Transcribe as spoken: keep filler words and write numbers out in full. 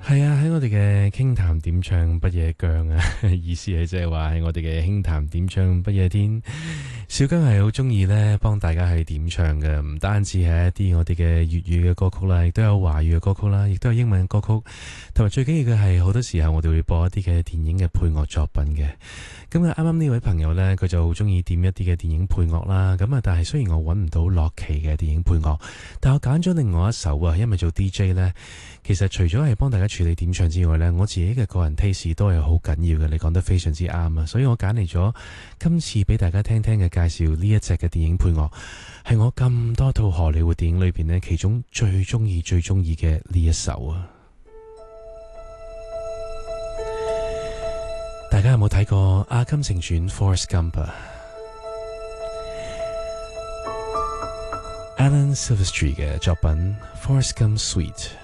係啊，喺我哋嘅傾談點唱不夜姜啊，意思係即係話喺我哋嘅傾談點唱不夜天，小姜係好中意咧幫大家去點唱嘅，唔單止係一啲我哋嘅粵語嘅歌曲啦，亦都有華語嘅歌曲啦，亦都有英文嘅歌曲，同埋最緊要嘅係好多時候我哋會播一啲嘅電影嘅配樂作品嘅。咁啊，啱啱呢位朋友呢，佢就好中意點一啲嘅電影配樂啦。咁啊，但係雖然我揾唔到洛奇嘅電影配樂，但我揀咗另外一首啊，因為做 D J 呢，其實除咗係幫大家處理點唱之外呢，我自己嘅個人 taste 都係好緊要嘅。你講得非常之啱啊，所以我揀嚟咗今次俾大家聽聽嘅介紹呢一隻嘅電影配樂，係我咁多套荷里活電影裏邊呢，其中最中意最中意嘅呢一首啊！大家有冇睇過《阿甘正傳》Forrest Gump 啊 ？Alan Silvestri 嘅作品《Forrest Gump Suite》。